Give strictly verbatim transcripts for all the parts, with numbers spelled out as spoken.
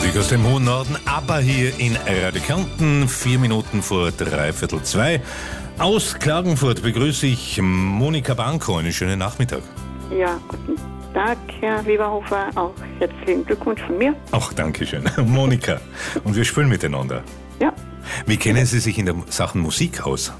Musik aus dem hohen Norden, aber hier in Radio Kärnten, vier Minuten vor dreiviertel zwei. Aus Klagenfurt begrüße ich Monika Banko. Einen schönen Nachmittag. Ja, guten Tag, Herr Weberhofer. Auch herzlichen Glückwunsch von mir. Ach, danke schön. Monika, und wir spielen miteinander. Ja. Wie kennen Sie sich in der Sachen Musik aus?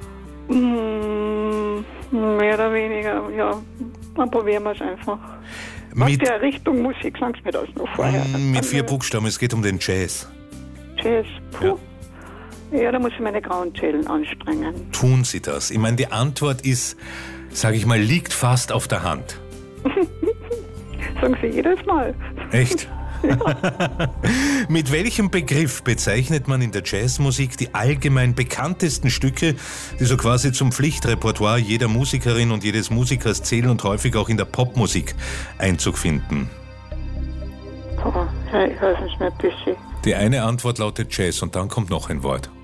Mm, mehr oder weniger, ja. Dann probieren wir es einfach. Was Mit, der Richtung Musik, sagen Sie mir das noch vorher. mit vier Buchstaben, es geht um den Jazz. Jazz, puh. Ja. ja, da muss ich meine grauen Zellen anstrengen. Tun Sie das? Ich meine, die Antwort ist, sage ich mal, liegt fast auf der Hand. Sagen Sie jedes Mal. Echt? Mit welchem Begriff bezeichnet man in der Jazzmusik die allgemein bekanntesten Stücke, die so quasi zum Pflichtrepertoire jeder Musikerin und jedes Musikers zählen und häufig auch in der Popmusik Einzug finden? Boah, hey, helfen Sie mir ein bisschen. Die eine Antwort lautet Jazz und dann kommt noch ein Wort.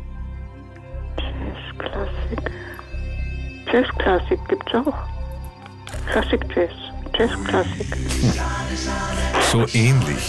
Jazzklassik. Jazzklassik gibt's auch. Klassik Jazz. Jazzklassik. So ähnlich.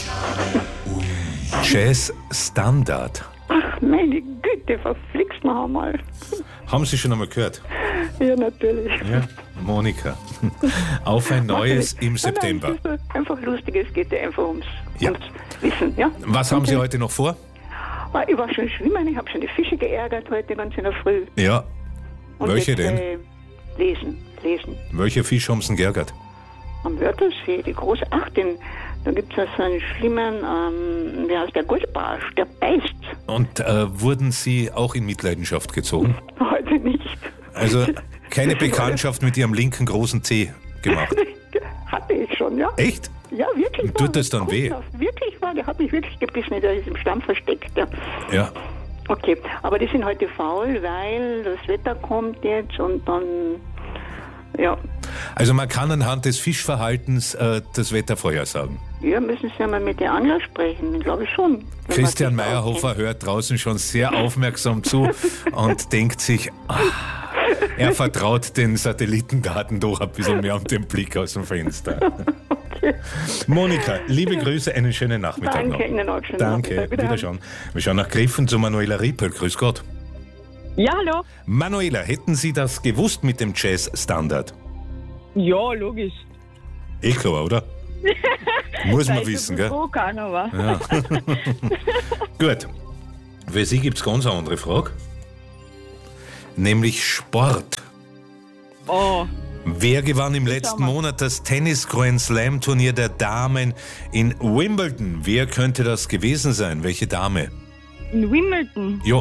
Jazz-Standard. Ach, meine Güte, verflixt noch einmal. Haben Sie schon einmal gehört? Ja, natürlich. Ja, Monika. Auf ein neues im September. Nein, nein, einfach lustig, es geht ja einfach ums, Ja. ums Wissen. Ja? Was haben Okay. Sie heute noch vor? Ah, Ich war schon schwimmen, ich habe schon die Fische geärgert heute ganz in der Früh. Ja. Und Welche jetzt, denn? Äh, lesen, lesen. Welcher Fisch haben Sie denn geärgert? Am Wörthersee, die große, ach, den, da gibt es ja so einen schlimmen, ähm, wie heißt der, Goldbarsch, der beißt. Und äh, wurden Sie auch in Mitleidenschaft gezogen? Heute nicht. Also keine Bekanntschaft mit Ihrem linken großen Zeh gemacht? Hatte ich schon, ja. Echt? Ja, wirklich. Tut wahr. das dann weh? Grundhaft. Wirklich wahr, der hat mich wirklich gebissen, der ist im Stamm versteckt. Ja. Ja. Okay, aber die sind heute faul, weil das Wetter kommt jetzt und dann, ja, Also man kann anhand des Fischverhaltens äh, das Wetter vorhersagen. ja, müssen Sie ja mal mit den Anglern sprechen, glaube ich schon. wenn man Christian sich Meyerhofer hört draußen schon sehr aufmerksam zu und denkt sich, ah, er vertraut den Satellitendaten doch ein bisschen mehr und den Blick aus dem Fenster. Okay. Monika, liebe Grüße, einen schönen Nachmittag Danke, noch. Ihnen auch schönen Danke, Nachmittag. Wiederhören. Wiederschauen. Wir schauen nach Griffen zu Manuela Riepel. Grüß Gott. Ja, hallo. Manuela, hätten Sie das gewusst mit dem Jazz-Standard? Ja, logisch. Eh klar, oder? Muss man Seit wissen, ich gell? so kann, aber. Ja. Gut. Für Sie gibt es ganz eine andere Frage. Nämlich Sport. Oh, Wer gewann im letzten mal. Monat das Tennis Grand Slam Turnier der Damen in Wimbledon? Wer könnte das gewesen sein? Welche Dame? in Wimbledon. Jo,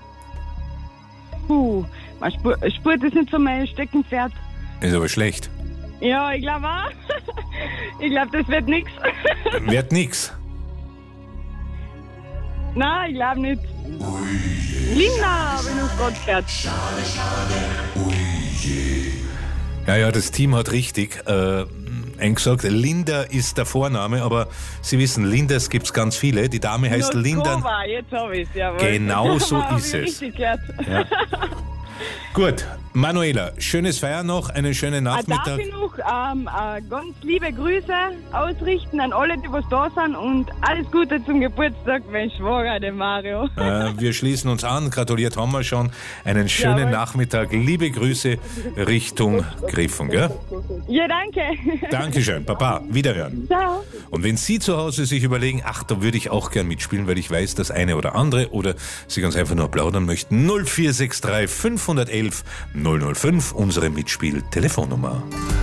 Puh, mein Sport, Sport ist nicht so mein Steckenpferd. ist aber schlecht. Ja, ich glaube auch. Ich glaube, das wird nichts. Wird nix. Nein, ich glaube nicht. Linda, habe ich noch Gott gehört. Ja, ja, das Team hat richtig äh, eingesagt, Linda ist der Vorname, aber Sie wissen, Lindas gibt es ganz viele. Die Dame heißt Linda. Noskova, jetzt habe ich es, jawohl. Genau so Hab ist ich es. Richtig gehört. Ja. Gut, Manuela, schönes Feiern noch, einen schönen Ah, darf Nachmittag. ich noch ähm, äh, ganz liebe Grüße ausrichten an alle, die was da sind und alles Gute zum Geburtstag, mein Schwager, der Mario. Äh, wir schließen uns an, gratuliert haben wir schon. Einen schönen Jawohl. Nachmittag, liebe Grüße Richtung Griffen, gell? Ja, danke. Dankeschön, Papa, wiederhören. Ciao. Und wenn Sie zu Hause sich überlegen, ach, da würde ich auch gern mitspielen, weil ich weiß, das eine oder andere, oder Sie ganz einfach nur plaudern möchten, null vier sechs drei fünf eins eins null null fünf, unsere Mitspiel-Telefonnummer.